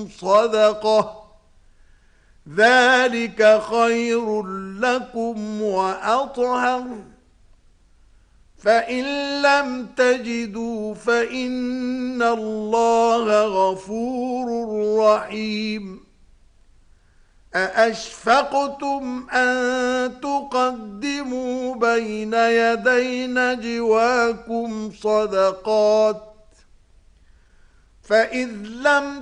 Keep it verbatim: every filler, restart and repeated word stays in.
صدقة ذلك خير لكم وأطهر فإن لم تجدوا فإن الله غفور رحيم أأشفقتم أن تقدموا بين يدي نجواكم صدقات فإذ لم